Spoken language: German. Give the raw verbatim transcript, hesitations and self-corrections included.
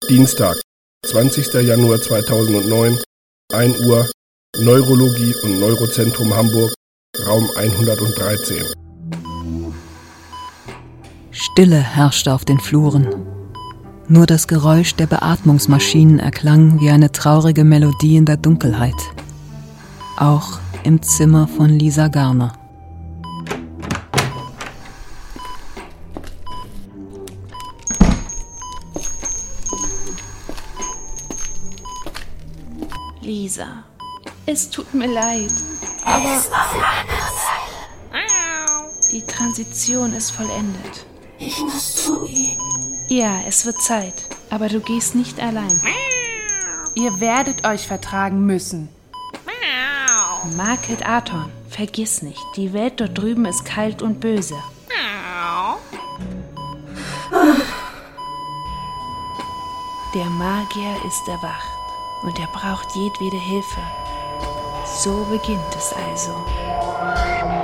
Dienstag, zwanzigster Januar zweitausendneun, ein Uhr, Neurologie und Neurozentrum Hamburg, Raum hundertdreizehn. Stille herrschte auf den Fluren. Nur das Geräusch der Beatmungsmaschinen erklang wie eine traurige Melodie in der Dunkelheit. Auch im Zimmer von Lisa Garner. Lisa, es tut mir leid, aber die Transition ist vollendet. Ich muss zu ihm. Ja, es wird Zeit, aber du gehst nicht allein. Ihr werdet euch vertragen müssen. Market Aton, vergiss nicht, die Welt dort drüben ist kalt und böse. Der Magier ist erwacht und er braucht jedwede Hilfe. So beginnt es also.